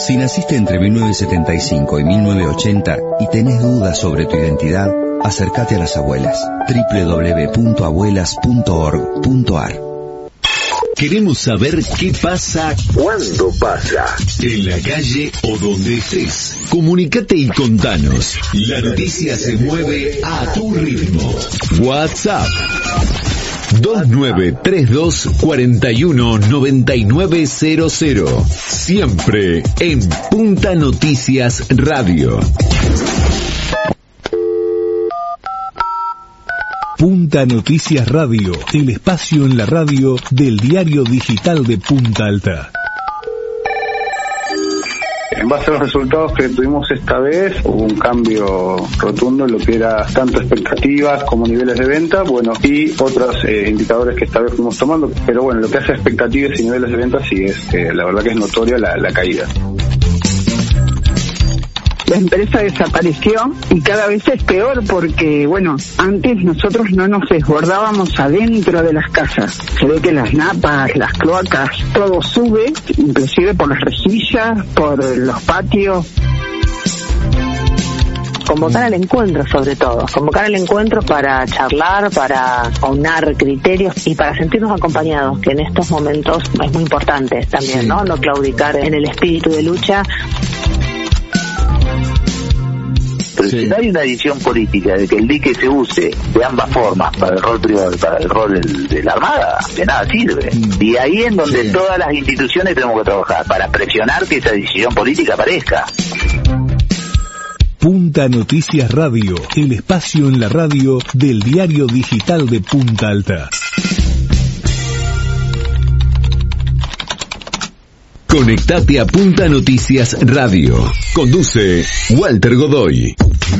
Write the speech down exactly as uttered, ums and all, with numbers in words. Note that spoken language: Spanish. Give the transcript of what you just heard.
Si naciste entre mil novecientos setenta y cinco y mil novecientos ochenta y tenés dudas sobre tu identidad, acércate a las abuelas. doble u doble u doble u punto abuelas punto org punto a r. Queremos saber qué pasa, cuándo pasa, en la calle o donde estés. Comunicate y contanos. La noticia se mueve a tu ritmo. WhatsApp dos nueve tres dos cuatro uno nueve nueve cero cero. Siempre en Punta Noticias Radio. Punta Noticias Radio, el espacio en la radio del diario digital de Punta Alta. En base a los resultados que tuvimos esta vez, hubo un cambio rotundo en lo que era tanto expectativas como niveles de venta, bueno, y otros eh, indicadores que esta vez fuimos tomando. Pero bueno, lo que hace expectativas y niveles de venta sí es, eh, la verdad que es notoria la, la caída. La empresa desapareció y cada vez es peor porque, bueno, antes nosotros no nos desbordábamos adentro de las casas. Se ve que las napas, las cloacas, todo sube, inclusive por las rejillas, por los patios. Convocar al encuentro, sobre todo. Convocar al encuentro para charlar, para aunar criterios y para sentirnos acompañados, que en estos momentos es muy importante también, ¿no? No claudicar en el espíritu de lucha. Pero sí. Si no hay una decisión política de que el dique se use de ambas formas para el rol privado y para el rol del, de la Armada, de nada sirve. Mm. Y ahí es donde sí. Todas las instituciones tenemos que trabajar para presionar que esa decisión política aparezca. Punta Noticias Radio, el espacio en la radio del diario digital de Punta Alta. Conectate a Punta Noticias Radio. Conduce Walter Godoy.